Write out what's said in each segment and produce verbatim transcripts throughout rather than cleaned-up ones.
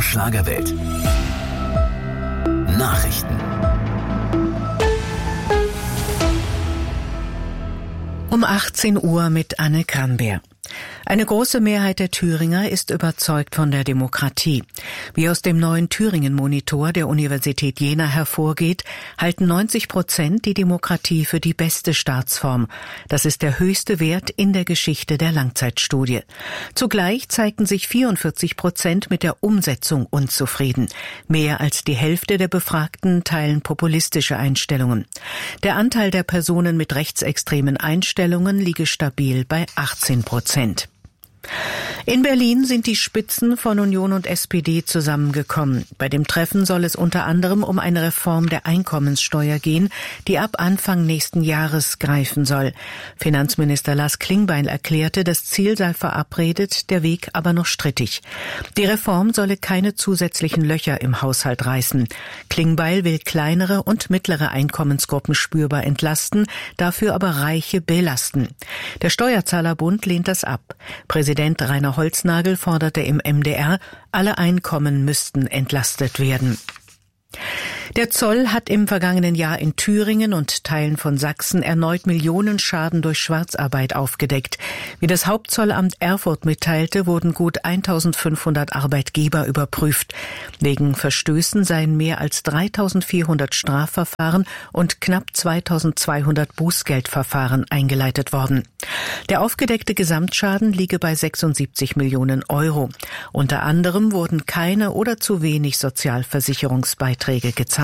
der Schlagerwelt. Nachrichten. Um achtzehn Uhr mit Anne Krambeer. Eine große Mehrheit der Thüringer ist überzeugt von der Demokratie. Wie aus dem neuen Thüringen-Monitor der Universität Jena hervorgeht, halten neunzig Prozent die Demokratie für die beste Staatsform. Das ist der höchste Wert in der Geschichte der Langzeitstudie. Zugleich zeigten sich vierundvierzig Prozent mit der Umsetzung unzufrieden. Mehr als die Hälfte der Befragten teilen populistische Einstellungen. Der Anteil der Personen mit rechtsextremen Einstellungen liege stabil bei achtzehn Prozent. In Berlin sind die Spitzen von Union und S P D zusammengekommen. Bei dem Treffen soll es unter anderem um eine Reform der Einkommenssteuer gehen, die ab Anfang nächsten Jahres greifen soll. Finanzminister Lars Klingbeil erklärte, das Ziel sei verabredet, der Weg aber noch strittig. Die Reform solle keine zusätzlichen Löcher im Haushalt reißen. Klingbeil will kleinere und mittlere Einkommensgruppen spürbar entlasten, dafür aber Reiche belasten. Der Steuerzahlerbund lehnt das ab. Präsident Rainer Holznagel forderte im M D R, alle Einkommen müssten entlastet werden. Der Zoll hat im vergangenen Jahr in Thüringen und Teilen von Sachsen erneut Millionenschaden durch Schwarzarbeit aufgedeckt. Wie das Hauptzollamt Erfurt mitteilte, wurden gut eintausendfünfhundert Arbeitgeber überprüft. Wegen Verstößen seien mehr als dreitausendvierhundert Strafverfahren und knapp zweitausendzweihundert Bußgeldverfahren eingeleitet worden. Der aufgedeckte Gesamtschaden liege bei sechsundsiebzig Millionen Euro. Unter anderem wurden keine oder zu wenig Sozialversicherungsbeiträge gezahlt.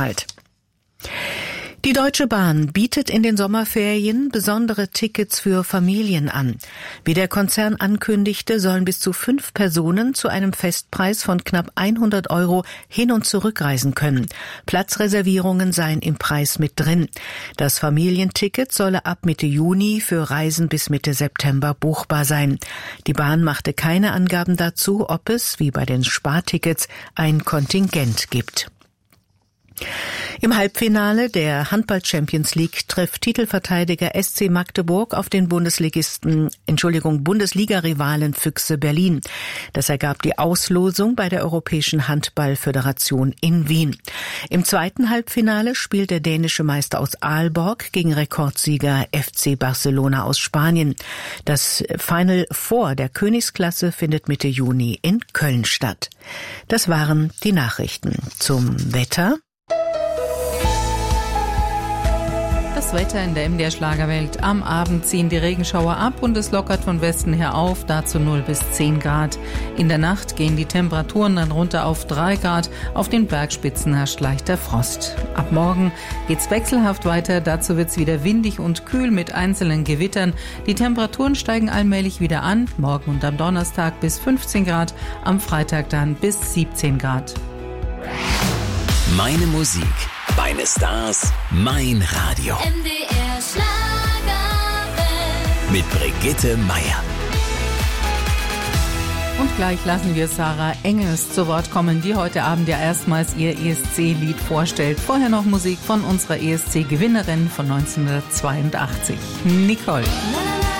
Die Deutsche Bahn bietet in den Sommerferien besondere Tickets für Familien an. Wie der Konzern ankündigte, sollen bis zu fünf Personen zu einem Festpreis von knapp hundert Euro hin- und zurückreisen können. Platzreservierungen seien im Preis mit drin. Das Familienticket solle ab Mitte Juni für Reisen bis Mitte September buchbar sein. Die Bahn machte keine Angaben dazu, ob es, wie bei den Spartickets, ein Kontingent gibt. Im Halbfinale der Handball-Champions League trifft Titelverteidiger S C Magdeburg auf den Bundesligisten, Entschuldigung, Bundesliga-Rivalen Füchse Berlin. Das ergab die Auslosung bei der Europäischen Handball-Föderation in Wien. Im zweiten Halbfinale spielt der dänische Meister aus Aalborg gegen Rekordsieger F C Barcelona aus Spanien. Das Final Four der Königsklasse findet Mitte Juni in Köln statt. Das waren die Nachrichten. Zum Wetter. Das Wetter in der M D R Schlagerwelt. Am Abend ziehen die Regenschauer ab und es lockert von Westen her auf, dazu null bis zehn Grad. In der Nacht gehen die Temperaturen dann runter auf drei Grad, auf den Bergspitzen herrscht leichter Frost. Ab morgen geht's wechselhaft weiter, dazu wird's wieder windig und kühl mit einzelnen Gewittern. Die Temperaturen steigen allmählich wieder an, morgen und am Donnerstag bis fünfzehn Grad, am Freitag dann bis siebzehn Grad. Meine Musik, meine Stars, mein Radio. M D R Schlagerwelt. Mit Brigitte Meier. Und gleich lassen wir Sarah Engels zu Wort kommen, die heute Abend ja erstmals ihr E S C-Lied vorstellt. Vorher noch Musik von unserer E S C-Gewinnerin von neunzehnhundertzweiundachtzig, Nicole. La, la, la.